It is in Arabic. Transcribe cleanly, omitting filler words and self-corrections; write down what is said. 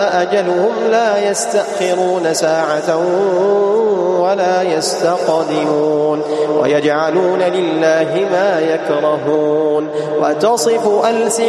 أجلهم لا يستأخرون ساعة ولا يستقدمون ويجعلون لله ما يكرهون وتصف ألسنتهم